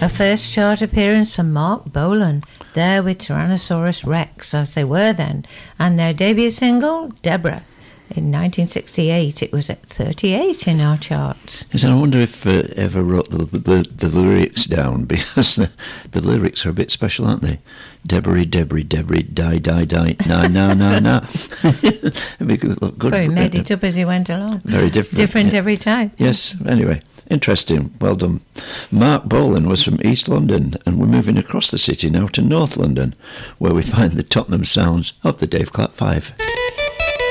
A first chart appearance from Mark Bolan, there with Tyrannosaurus Rex, as they were then, and their debut single, Deborah. In 1968, it was at 38 in our charts. Yes, and I wonder if ever wrote the lyrics down, because the lyrics are a bit special, aren't they? Debris, die, na. He made it up as he went along. Very different. Different every time. Yes, anyway. Interesting, well done. Mark Bolan was from East London, and we're moving across the city now to North London, where we find the Tottenham sounds of the Dave Clark Five.